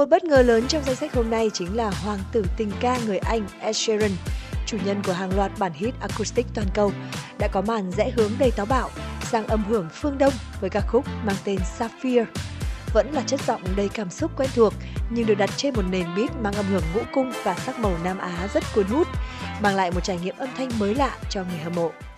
Một bất ngờ lớn trong danh sách hôm nay chính là hoàng tử tình ca người Anh Ed Sheeran, chủ nhân của hàng loạt bản hit acoustic toàn cầu, đã có màn rẽ hướng đầy táo bạo sang âm hưởng phương Đông với ca khúc mang tên Sapphire. Vẫn là chất giọng đầy cảm xúc quen thuộc nhưng được đặt trên một nền beat mang âm hưởng ngũ cung và sắc màu Nam Á rất cuốn hút, mang lại một trải nghiệm âm thanh mới lạ cho người hâm mộ.